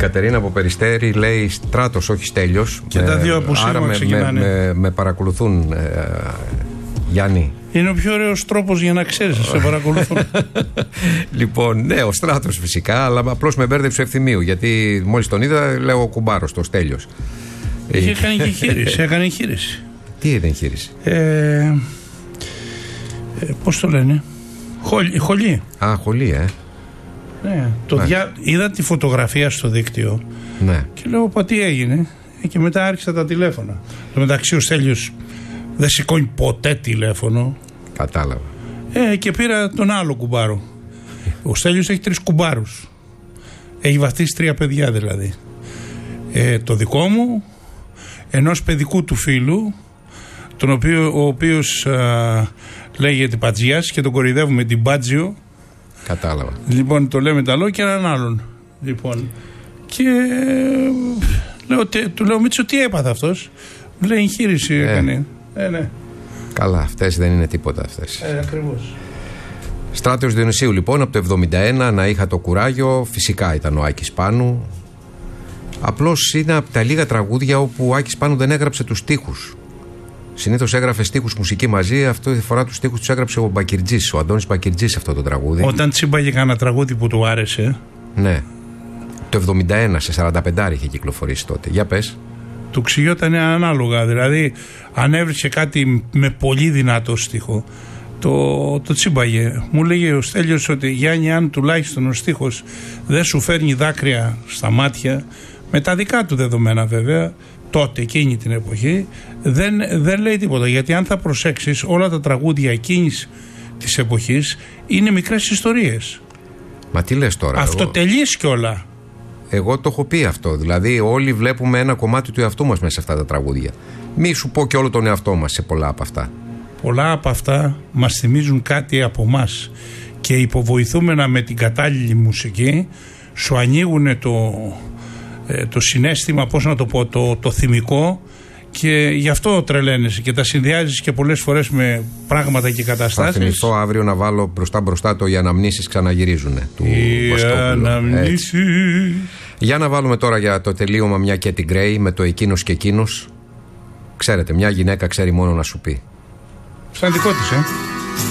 Κατερίνα από Περιστέρι λέει Στράτος, όχι Στέλιος. Και τα δύο αποσύρμα ξεκινάνε. Με παρακολουθούν, Γιάννη. Είναι ο πιο ωραίος τρόπος για να ξέρεις, σε παρακολουθούν. Λοιπόν, ναι, ο Στράτος φυσικά, αλλά απλώς με μπέρδεψε ο Ευθυμίου. Γιατί μόλις τον είδα, λέω ο κουμπάρος, το Στέλιος. Είχε κάνει και εγχείρηση. Έκανε εγχείρηση. Τι είναι εγχείρηση? Πώς το λένε? Χολή. Α, χολή, Ναι, είδα τη φωτογραφία στο δίκτυο. Ναι. Και λέω, πα τι έγινε? Και μετά άρχισα τα τηλέφωνα. Στο μεταξύ ο Στέλιος δεν σηκώνει ποτέ τηλέφωνο. Κατάλαβα. Και πήρα τον άλλο κουμπάρο. Ο Στέλιος έχει 3 κουμπάρους. Έχει βαφτίσει 3 παιδιά δηλαδή. Το δικό μου, ενός παιδικού του φίλου, ο οποίος λέγεται Πατζιάς και τον κορυδεύουμε την Μπάτζιο. Κατάλαβα. Λοιπόν, το λέμε τα λόγια και έναν άλλον. Λοιπόν, και του λέω, Μίτσο, τι έπαθε αυτός? Μου λέει, εγχείρηση έκανε. Ναι. Καλά, αυτές δεν είναι τίποτα αυτές. Ακριβώς. Στράτος Διονυσίου, λοιπόν, από το 71, να είχα το κουράγιο, φυσικά ήταν ο Άκης Πάνου. Απλώς είναι από τα λίγα τραγούδια όπου ο Άκης Πάνου δεν έγραψε τους στίχους. Συνήθως έγραφε στίχους μουσική μαζί, αυτή τη φορά τους στίχους τους έγραψε ο Μπακυρτζής, ο Αντώνης Μπακυρτζής αυτό το τραγούδι. Όταν τσίμπαγε κανένα τραγούδι που του άρεσε. Ναι. Το 71, σε 45 είχε κυκλοφορήσει τότε. Για πες. Του ξυγιόταν ανάλογα. Δηλαδή, αν έβρισκε κάτι με πολύ δυνατό στίχο, το τσίμπαγε. Μου λέγε ο Στέλιος ότι Γιάννη, αν τουλάχιστον ο στίχος δεν σου φέρνει δάκρυα στα μάτια, με τα δικά του δεδομένα βέβαια, τότε, εκείνη την εποχή, δεν λέει τίποτα. Γιατί αν θα προσέξεις, όλα τα τραγούδια εκείνης της εποχής είναι μικρές ιστορίες. Μα τι λες τώρα? Αυτοτελείς κιόλα. Εγώ το έχω πει αυτό. Δηλαδή, όλοι βλέπουμε ένα κομμάτι του εαυτού μας μέσα σε αυτά τα τραγούδια. Μη σου πω και όλο τον εαυτό μας σε πολλά από αυτά. Πολλά από αυτά μας θυμίζουν κάτι από μας. Και υποβοηθούμενα με την κατάλληλη μουσική, σου ανοίγουν το συναίσθημα, πώς να το πω, το θυμικό, και γι' αυτό τρελαίνεσαι και τα συνδυάζεις και πολλές φορές με πράγματα και καταστάσεις. Θα θυμηθώ αύριο να βάλω μπροστά το «Οι αναμνήσεις ξαναγυρίζουνε» του Κωστόπουλου. Για να βάλουμε τώρα για το τελείωμα μια Κέτι Γκρέι με το «Εκείνος και εκείνος». Ξέρετε, μια γυναίκα ξέρει μόνο να σου πει. Σαν δικό της,